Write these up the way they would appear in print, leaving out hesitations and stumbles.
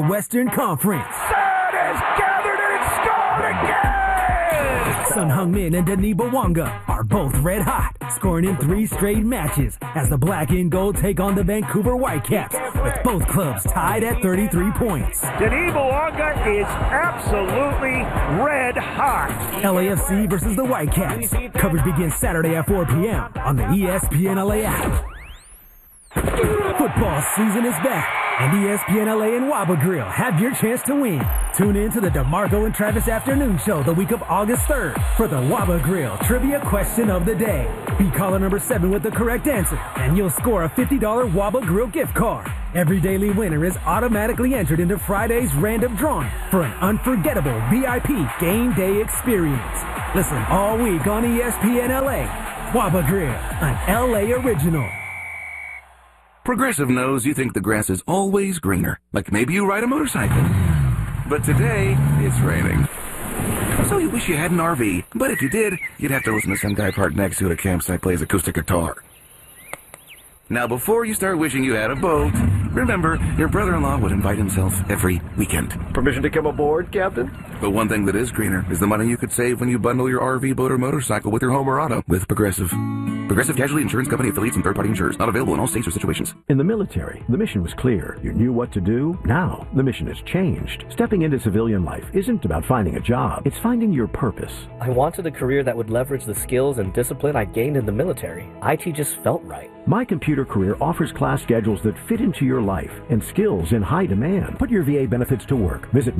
Western Conference. Sad is gathered and scored again! Sun Heung-min and Denis Bouanga are both red hot, scoring in 3 straight matches as the black and gold take on the Vancouver Whitecaps, with both clubs tied at 33 points. Denis Bouanga is absolutely red hot. LAFC versus the Whitecaps. Coverage begins Saturday at 4 p.m. on the ESPN LA app. Football season is back, and ESPN LA and Waba Grill have your chance to win. Tune in to the DeMarco and Travis Afternoon Show the week of August 3rd for the Waba Grill Trivia Question of the Day. Be caller number 7 with the correct answer, and you'll score a $50 Waba Grill gift card. Every daily winner is automatically entered into Friday's random drawing for an unforgettable VIP game day experience. Listen all week on ESPN LA. Waba Grill, an LA original. Progressive knows you think the grass is always greener, like maybe you ride a motorcycle. But today, it's raining. So you wish you had an RV, but if you did, you'd have to listen to some guy parked next to you at a campsite plays acoustic guitar. Now, before you start wishing you had a boat, remember, your brother-in-law would invite himself every weekend. Permission to come aboard, Captain? But one thing that is greener is the money you could save when you bundle your RV, boat, or motorcycle with your home or auto with Progressive. Progressive Casualty Insurance Company affiliates and third-party insurers. Not available in all states or situations. In the military, the mission was clear. You knew what to do. Now, the mission has changed. Stepping into civilian life isn't about finding a job. It's finding your purpose. I wanted a career that would leverage the skills and discipline I gained in the military. IT just felt right. My Computer Career offers class schedules that fit into your life and skills in high demand. Put your VA benefits to work. Visit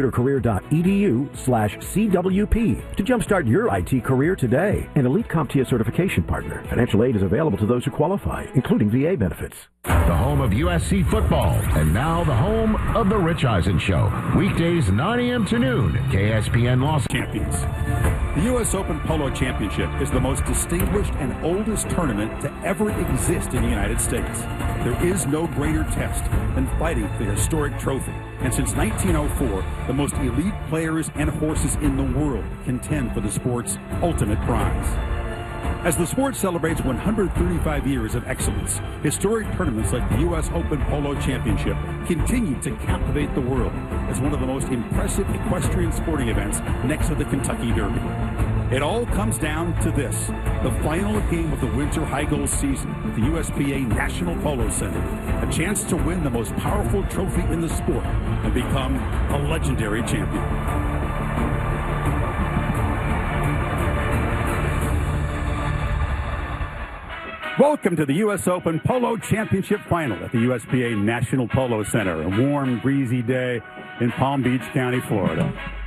mycomputercareer.edu/CWP to jumpstart your IT career today. An elite CompTIA certification partner. Financial aid is available to those who qualify, including VA benefits. The home of USC football, and now the home of The Rich Eisen Show. Weekdays 9 a.m. to noon, KSPN Los Champions. The U.S. Open Polo Championship is the most distinguished and oldest tournament to ever exist in the United States. There is no greater test than fighting for the historic trophy. And since 1904, the most elite players and horses in the world contend for the sport's ultimate prize. As the sport celebrates 135 years of excellence, historic tournaments like the U.S. Open Polo Championship continue to captivate the world as one of the most impressive equestrian sporting events next to the Kentucky Derby. It all comes down to this, the final game of the winter high goal season at the USPA National Polo Center, a chance to win the most powerful trophy in the sport and become a legendary champion. Welcome to the U.S. Open Polo Championship Final at the USPA National Polo Center, a warm, breezy day in Palm Beach County, Florida.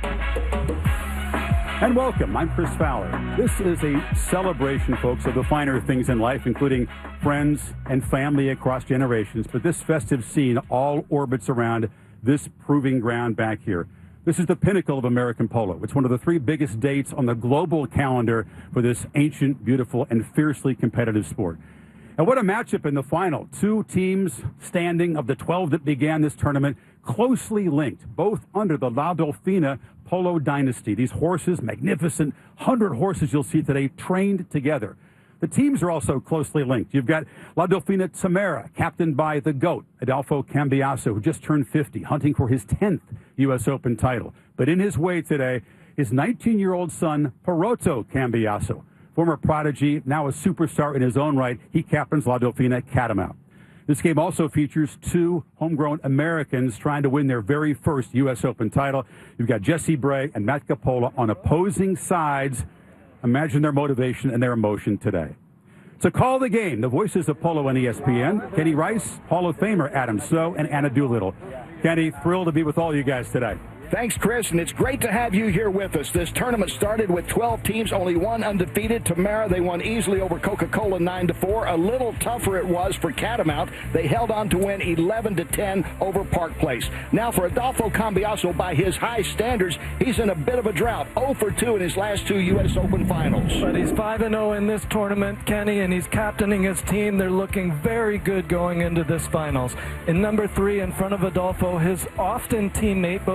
And welcome, I'm Chris Fowler. This is a celebration, folks, of the finer things in life, including friends and family across generations. But this festive scene all orbits around this proving ground back here. This is the pinnacle of American polo. It's one of the 3 biggest dates on the global calendar for this ancient, beautiful, and fiercely competitive sport. And what a matchup in the final. 2 teams standing of the 12 that began this tournament, closely linked, both under the La Dolfina Polo Dynasty. These horses, magnificent 100 horses you'll see today, trained together. The teams are also closely linked. You've got La Dolfina Tamara, captained by the GOAT, Adolfo Cambiaso, who just turned 50, hunting for his 10th U.S. Open title. But in his way today, his 19-year-old son, Peroto Cambiaso, former prodigy, now a superstar in his own right. He captains La Dolfina Catamount. This game also features 2 homegrown Americans trying to win their very first U.S. Open title. You've got Jesse Bray and Matt Capola on opposing sides. Imagine their motivation and their emotion today. So call the game. The voices of polo on ESPN, Kenny Rice, Hall of Famer Adam Snow, and Anna Doolittle. Kenny, thrilled to be with all you guys today. Thanks, Chris, and it's great to have you here with us. This tournament started with 12 teams, only 1 undefeated. Tamara, they won easily over Coca-Cola 9-4. A little tougher it was for Catamount. They held on to win 11-10 over Park Place. Now for Adolfo Cambiaso, by his high standards, he's in a bit of a drought. 0-2 in his last 2 U.S. Open finals. But he's 5-0 in this tournament, Kenny, and he's captaining his team. They're looking very good going into this finals. In number 3, in front of Adolfo, his often teammate, both in Argentina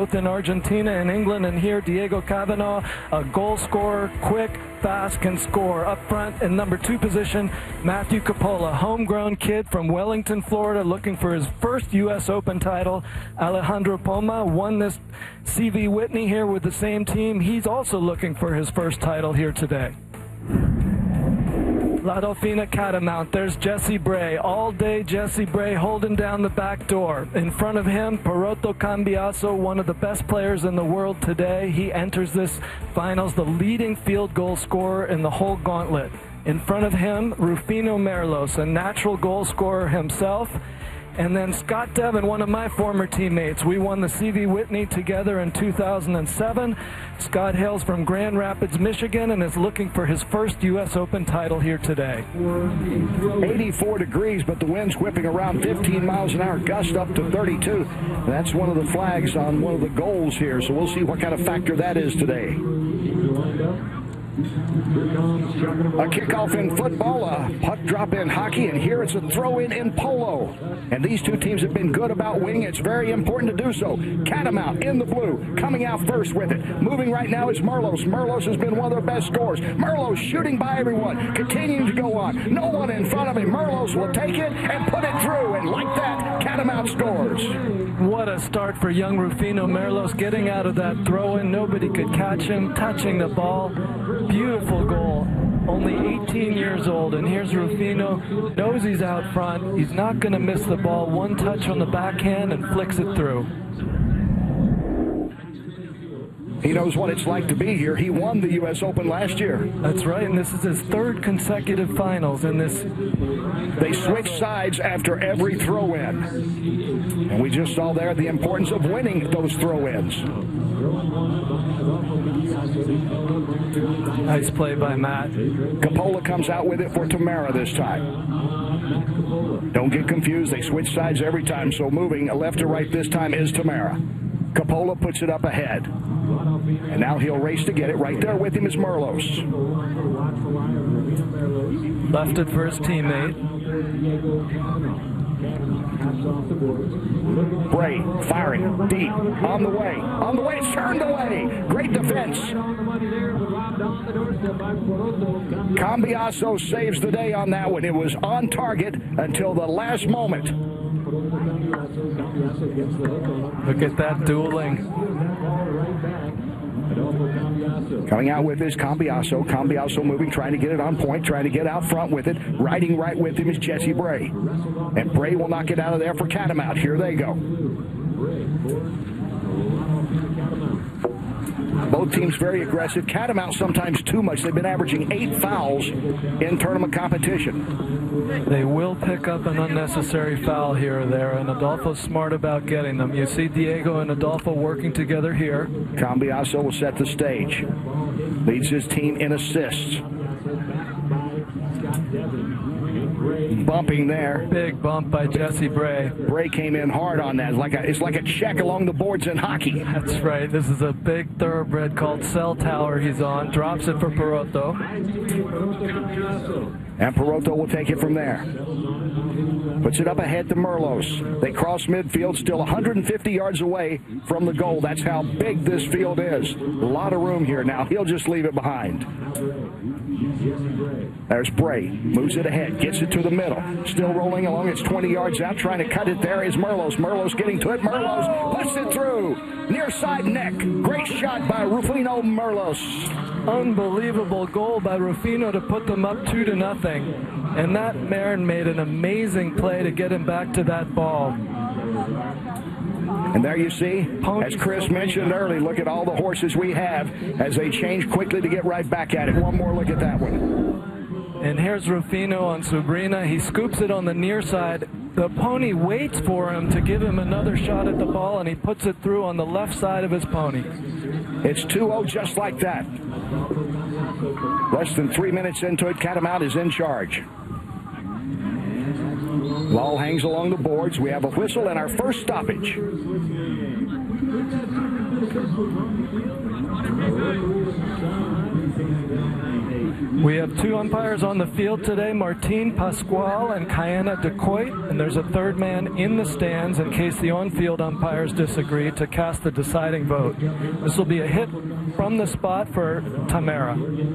Argentina and England, and here Diego Cavanaugh, a goal scorer, quick, fast, can score. Up front in number 2 position, Matthew Coppola, homegrown kid from Wellington, Florida, looking for his first U.S. Open title. Alejandro Poma won this CV Whitney here with the same team. He's also looking for his first title here today. La Dauphine Catamount, there's Jesse Bray. All day Jesse Bray holding down the back door. In front of him, Perotto Cambiaso, one of the best players in the world today. He enters this finals the leading field goal scorer in the whole gauntlet. In front of him, Rufino Merlos, a natural goal scorer himself. And then Scott Devin, one of my former teammates. We won the CV Whitney together in 2007. Scott hails from Grand Rapids, Michigan, and is looking for his first U.S. Open title here today. 84 degrees, but the wind's whipping around 15 miles an hour, gust up to 32. That's one of the flags on one of the goals here, so we'll see what kind of factor that is today. A kickoff in football, a puck drop in hockey, and here it's a throw-in in polo. And these two teams have been good about winning. It's very important to do so. Catamount in the blue, coming out first with it. Moving right now is Merlos. Merlos has been one of their best scorers. Merlos shooting by everyone, continuing to go on. No one in front of him. Merlos will take it and put it through, and like that, Catamount scores. What a start for young Rufino Merlos, getting out of that throw-in. Nobody could catch him, touching the ball. Beautiful goal. Only 18 years old, and here's Rufino. Knows he's out front. He's not going to miss the ball. One touch on the backhand and flicks it through. He knows what it's like to be here. He won the U.S. Open last year. That's right, and this is his 3rd consecutive finals in this. They switch sides after every throw-in. And we just saw there the importance of winning those throw-ins. Nice play by Matt. Coppola comes out with it for Tamara this time. Don't get confused. They switch sides every time, so moving left to right this time is Tamara. Coppola puts it up ahead. And now he'll race to get it. Right there with him is Merlos. Left it for his teammate. Bray firing deep. On the way. On the way. It's turned away. Great defense. Cambiaso saves the day on that one. It was on target until the last moment. Look at that dueling. Coming out with is Cambiaso. Cambiaso moving, trying to get it on point, trying to get out front with it. Riding right with him is Jesse Bray. And Bray will knock it out of there for Catamount. Here they go. Both teams very aggressive. Catamount sometimes too much. They've been averaging 8 fouls in tournament competition. They will pick up an unnecessary foul here or there, and Adolfo's smart about getting them. You see Diego and Adolfo working together here. Cambiaso will set the stage. Leads his team in assists. Bumping there. Big bump by Jesse Bray. Bray came in hard on that. It's like a check along the boards in hockey. That's right. This is a big thoroughbred called Cell Tower he's on. Drops it for Perotto. And Perotto will take it from there. Puts it up ahead to Merlos. They cross midfield, still 150 yards away from the goal. That's how big this field is. A lot of room here now. He'll just leave it behind. There's Bray. Moves it ahead. Gets it to the middle. Still rolling along. It's 20 yards out. Trying to cut it there is Merlos. Merlos getting to it. Merlos puts it through. Near side neck. Great shot by Rufino Merlos. Unbelievable goal by Rufino to put them up 2-0. And that Marin made an amazing play to get him back to that ball. And there you see, as Chris mentioned earlier, look at all the horses we have as they change quickly to get right back at it. One more look at that one. And here's Rufino on Subrina. He scoops it on the near side. The pony waits for him to give him another shot at the ball, and he puts it through on the left side of his pony. It's 2-0 just like that. Less than 3 minutes into it, Catamount is in charge. Ball hangs along the boards. We have a whistle and our first stoppage. We have two umpires on the field today, Martin Pascual and Kayana DeCoit, and there's a third man in the stands in case the on-field umpires disagree to cast the deciding vote. This will be a hit from the spot for Tamara.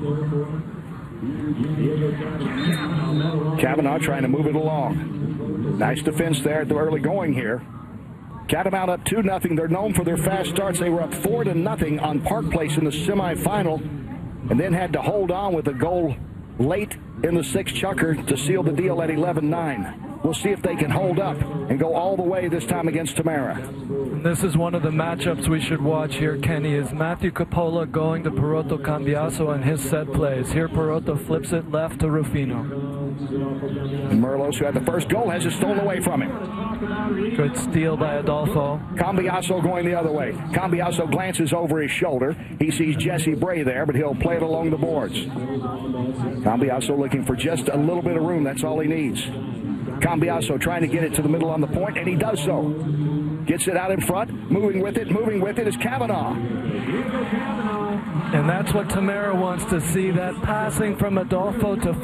Kavanaugh trying to move it along. Nice defense there at the early going here. Catamount up 2-0. They're known for their fast starts. They were up 4-0 on Park Place in the semifinal, and then had to hold on with a goal late in the sixth chucker to seal the deal at 11-9. We'll see if they can hold up and go all the way this time against Tamara. This is one of the matchups we should watch here, Kenny, is Matthew Coppola going to Perotto Cambiaso and his set plays. Here Perotto flips it left to Rufino. And Merlos, who had the first goal, has it stolen away from him. Good steal by Adolfo. Cambiaso going the other way. Cambiaso glances over his shoulder. He sees Jesse Bray there, but he'll play it along the boards. Cambiaso looking for just a little bit of room. That's all he needs. Cambiaso trying to get it to the middle on the point, and he does so. Gets it out in front. Moving with it is Kavanaugh. And that's what Tamara wants to see, that passing from Adolfo to